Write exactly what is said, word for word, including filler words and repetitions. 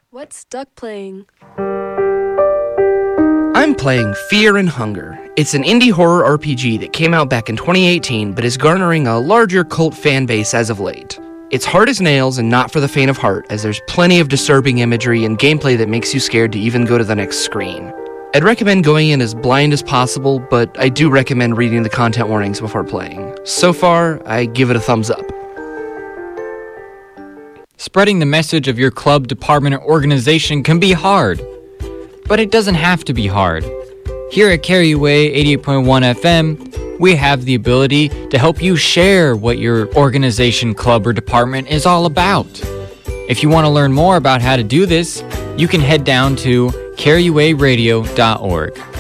What's Duck playing? I'm playing Fear and Hunger. It's an indie horror R P G that came out back in twenty eighteen, but is garnering a larger cult fan base as of late. It's hard as nails and not for the faint of heart, as there's plenty of disturbing imagery and gameplay that makes you scared to even go to the next screen. I'd recommend going in as blind as possible, but I do recommend reading the content warnings before playing. So far, I give it a thumbs up. Spreading the message of your club, department, or organization can be hard, but it doesn't have to be hard. Here at Carry Away eighty-eight point one F M, we have the ability to help you share what your organization, club, or department is all about. If you want to learn more about how to do this, you can head down to carry away radio dot org.